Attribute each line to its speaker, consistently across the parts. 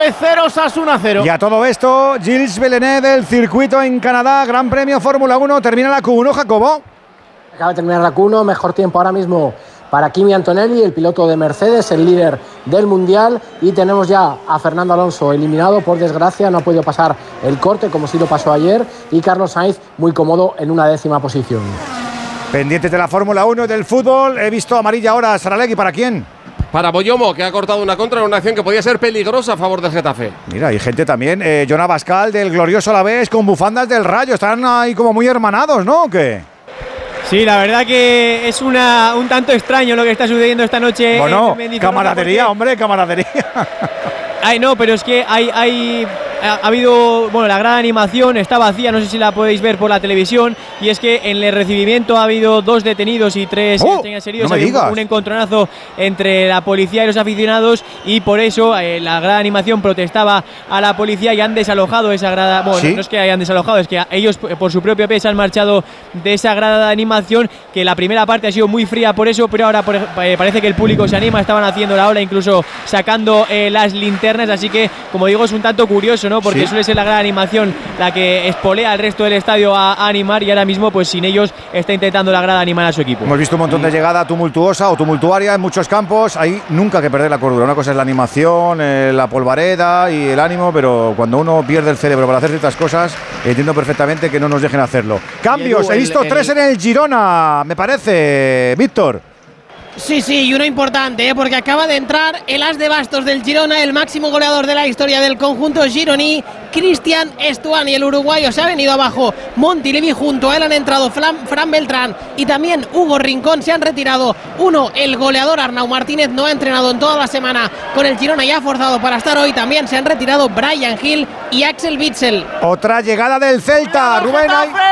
Speaker 1: 0, Osasuna 0.
Speaker 2: Y a todo esto, Gilles Villeneuve del circuito en Canadá, Gran Premio Fórmula 1, termina la Q1, Jacobo.
Speaker 3: Acaba de terminar la Q1, mejor tiempo ahora mismo para Kimi Antonelli, el piloto de Mercedes, el líder del Mundial, y tenemos ya a Fernando Alonso eliminado, por desgracia, no ha podido pasar el corte como sí lo pasó ayer, y Carlos Sainz muy cómodo en una 10ª posición.
Speaker 2: Pendientes de la Fórmula 1 y del fútbol, he visto amarilla ahora, Saralegui, ¿para quién?
Speaker 4: Para Boyomo, que ha cortado una contra en una acción que podía ser peligrosa a favor del Getafe.
Speaker 2: Mira, hay gente también, Jon Abascal del glorioso Alavés con bufandas del Rayo, están ahí como muy hermanados, ¿no? ¿O qué?
Speaker 5: Sí, la verdad que es un tanto extraño lo que está sucediendo esta noche.
Speaker 2: Bueno, camaradería, hombre, camaradería.
Speaker 5: Ay, no, pero es que ha habido, bueno, la gran animación está vacía, no sé si la podéis ver por la televisión, y es que en el recibimiento ha habido 2 detenidos y 3 heridos.
Speaker 2: No me digas.
Speaker 5: Un encontronazo entre la policía y los aficionados, y por eso la gran animación protestaba a la policía y han desalojado esa grada. Bueno, ¿sí? No es que hayan desalojado, es que ellos por su propio peso han marchado de esa grada de animación, que la primera parte ha sido muy fría por eso, pero ahora parece que el público se anima, estaban haciendo la ola, incluso sacando las linternas, así que, como digo, es un tanto curioso, ¿no? Porque suele ser la gran animación la que espolea al resto del estadio a animar, y ahora mismo, pues sin ellos, está intentando la grada animar a su equipo.
Speaker 2: Hemos visto un montón de llegada tumultuosa o tumultuaria en muchos campos, ahí nunca que perder la cordura. Una cosa es la animación, la polvareda y el ánimo, pero cuando uno pierde el cerebro para hacer ciertas cosas, entiendo perfectamente que no nos dejen hacerlo. Cambios, he visto 3 en el Girona, me parece, Víctor.
Speaker 6: Sí, y uno importante, porque acaba de entrar el as de bastos del Girona, el máximo goleador de la historia del conjunto gironí, Cristian Estuani, el uruguayo. Se ha venido abajo Montilivi, junto a él han entrado Fran Beltrán y también Hugo Rincón. Se han retirado el goleador Arnau Martínez, no ha entrenado en toda la semana con el Girona y ha forzado para estar hoy. También se han retirado Brian Hill y Axel Witsel.
Speaker 2: Otra llegada del Celta, Rubén.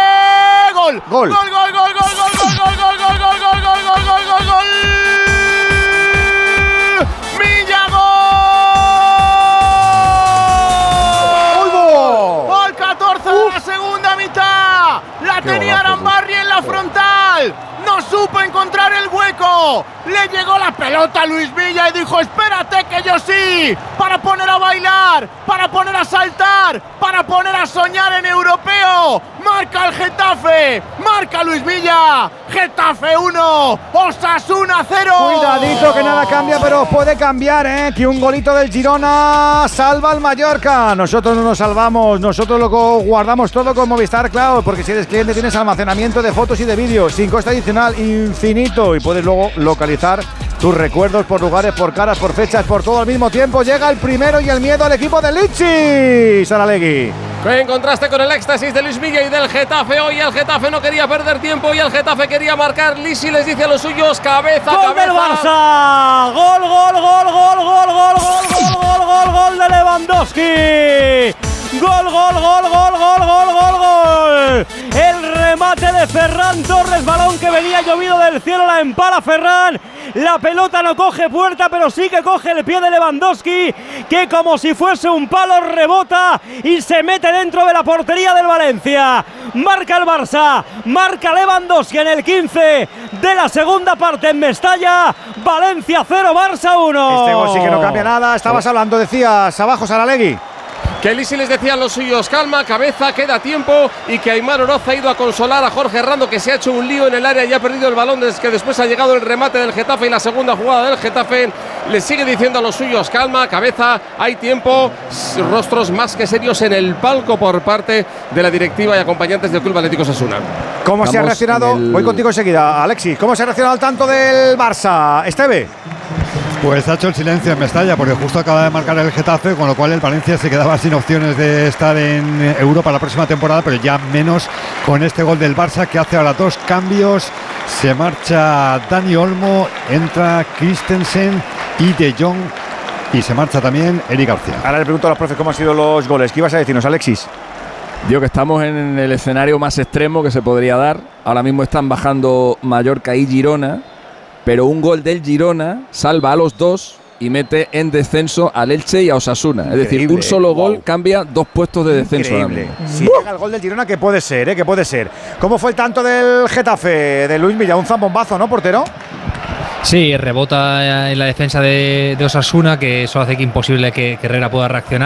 Speaker 1: ¡Gol! ¡Gol! ¡Gol! ¡Gol! ¡Gol! ¡Gol! ¡Gol! ¡Gol! ¡Gol! ¡Gol! ¡Gol! ¡Milla, gol! ¡Gol 14 de la segunda mitad! La tenía Arambarri en la frontal. No supo encontrar el hueco. Le llegó la pelota a Luis Villa y dijo: espérate que yo sí. Para poner a bailar, para poner a saltar, para poner a soñar en europeo. Marca el Getafe, marca Luis Villa. Getafe 1, Osasuna 0.
Speaker 2: Cuidadito que nada cambia, pero puede cambiar, que un golito del Girona salva al Mallorca. Nosotros no nos salvamos, nosotros lo guardamos todo con Movistar Cloud, porque si eres cliente tienes almacenamiento de fotos y de vídeos sin coste adicional infinito, y puedes luego localizar tus recuerdos por lugares, por caras, por fechas, por todo al mismo tiempo. Llega el primero y el miedo al equipo de Lichi, Saralegui.
Speaker 4: En contraste con el éxtasis de Luis Villa y del Getafe, hoy el Getafe no quería perder tiempo y el Getafe quería marcar. Lichi les dice a los suyos: cabeza,
Speaker 5: ¡gol
Speaker 4: cabeza!
Speaker 5: Del Barça! ¡Gol de Lewandowski! ¡Gol! El remate de Ferran Torres, balón que venía llovido del cielo, la empala Ferran. La pelota no coge puerta, pero sí que coge el pie de Lewandowski, que como si fuese un palo rebota y se mete dentro de la portería del Valencia. Marca el Barça, marca Lewandowski en el 15 de la segunda parte en Mestalla. Valencia 0, Barça 1.
Speaker 2: Este gol sí que no cambia nada. Estabas hablando, decías abajo, Saralegui,
Speaker 4: que Lisi les decía a los suyos: calma, cabeza, queda tiempo, y que Aimar Oroz ha ido a consolar a Jorge Rando, que se ha hecho un lío en el área y ha perdido el balón, desde que después ha llegado el remate del Getafe y la segunda jugada del Getafe. Les sigue diciendo a los suyos: calma, cabeza, hay tiempo. Rostros más que serios en el palco por parte de la directiva y acompañantes del Club Atlético Osasuna.
Speaker 2: ¿Cómo se ha reaccionado? Voy contigo enseguida, Alexis. ¿Cómo se ha reaccionado al tanto del Barça? Esteve.
Speaker 7: Pues ha hecho el silencio en Mestalla, porque justo acaba de marcar el Getafe, con lo cual el Valencia se quedaba sin opciones de estar en Europa la próxima temporada, pero ya menos con este gol del Barça, que hace ahora 2 cambios. Se marcha Dani Olmo, entra Christensen y De Jong, y se marcha también Eric García.
Speaker 2: Ahora le pregunto a los profes cómo han sido los goles. ¿Qué ibas a decirnos, Alexis?
Speaker 8: Digo que estamos en el escenario más extremo que se podría dar. Ahora mismo están bajando Mallorca y Girona, pero un gol del Girona salva a los dos y mete en descenso al Elche y a Osasuna. Increíble, es decir, un solo gol cambia 2 puestos de descenso.
Speaker 2: Increíble. Si llega el gol del Girona, que puede ser, que puede ser. ¿Cómo fue el tanto del Getafe, de Luis Villa? Un zambombazo, ¿no, portero?
Speaker 9: Sí, rebota en la defensa de Osasuna, que eso hace que imposible que Herrera pueda reaccionar.